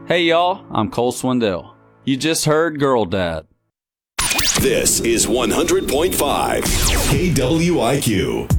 Hey y'all, I'm Cole Swindell. You just heard Girl Dad. This is 100.5 KWIQ.